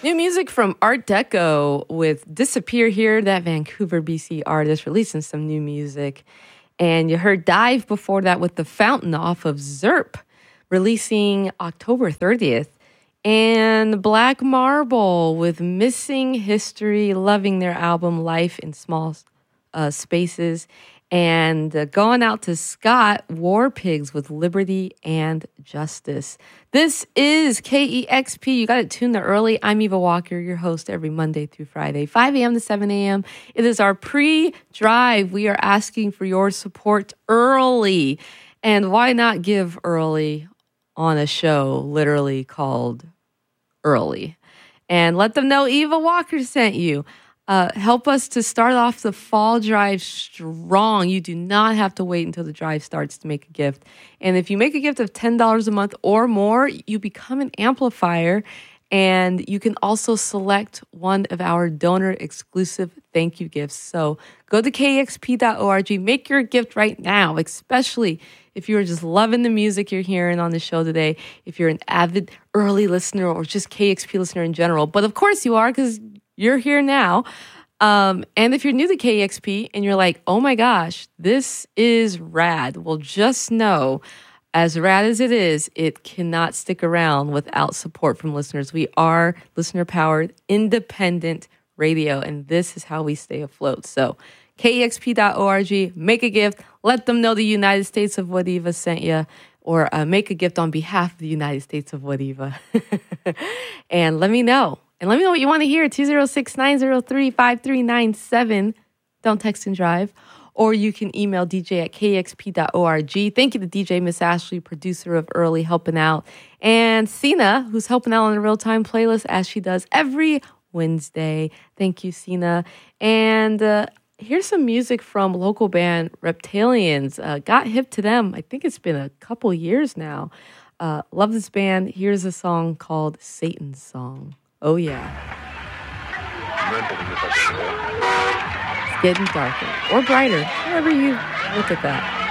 New music from Art Deco with Disappear Here, that Vancouver, BC artist releasing some new music. And you heard Dive before that with The Fountain off of Zerp, releasing October 30th. And Black Marble with Missing History, loving their album Life in Small Spaces. And going out to Scott, War Pigs with Liberty and Justice. This is KEXP. You got it tuned early. I'm Eva Walker, your host every Monday through Friday, 5 a.m. to 7 a.m. It is our pre-drive. We are asking for your support early. And why not give early on a show literally called Early? And let them know Eva Walker sent you. Help us to start off the fall drive strong. You do not have to wait until the drive starts to make a gift. And if you make a gift of $10 a month or more, you become an amplifier. And you can also select one of our donor exclusive thank you gifts. So go to kexp.org, make your gift right now, especially if you're just loving the music you're hearing on the show today, if you're an avid early listener or just KXP listener in general. But of course you are, because you're here now. And if you're new to KEXP and you're like, oh my gosh, this is rad. Well, just know, as rad as it is, it cannot stick around without support from listeners. We are listener-powered, independent radio, and this is how we stay afloat. So KEXP.org, make a gift. Let them know the United States of Wadiva sent you, or make a gift on behalf of the United States of Wadiva. And let me know. And let me know what you want to hear, 206-903-5397. Don't text and drive. Or you can email DJ at kexp.org. Thank you to DJ Miss Ashley, producer of Early, helping out. And Sina, who's helping out on the real-time playlist, as she does every Wednesday. Thank you, Sina. And here's some music from local band Reptilians. Got hip to them. I think it's been a couple years now. Love this band. Here's a song called Satan's Song. Oh, yeah. It's getting darker or brighter, however you look at that.